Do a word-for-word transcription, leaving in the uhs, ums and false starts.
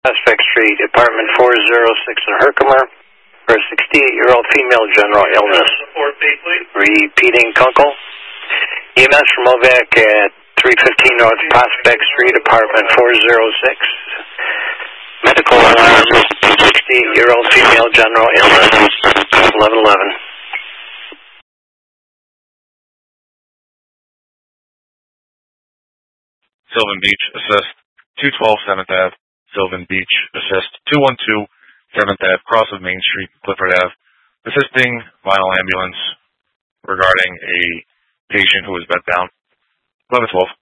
Prospect Street, apartment four oh six in Herkimer, for a sixty-eight-year-old female, general illness. Repeating, Kunkel. E M S from OVAC at three fifteen North Prospect Street, apartment four oh six. Medical alarm, sixty-eight-year-old female, general illness, eleven eleven. Sylvan Beach, assist two twelve seventh Avenue. Sylvan Beach, assist two one two seventh Avenue, cross of Main Street, Clifford Avenue. Assisting vinyl ambulance regarding a patient who was bed bound. eleven twelve.